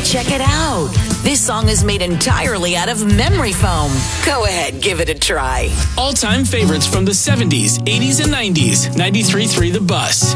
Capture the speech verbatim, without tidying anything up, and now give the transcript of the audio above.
Check it out. This song is made entirely out of memory foam. Go ahead, give it a try. All-time favorites from the seventies, eighties, and nineties. ninety-three point three The Bus.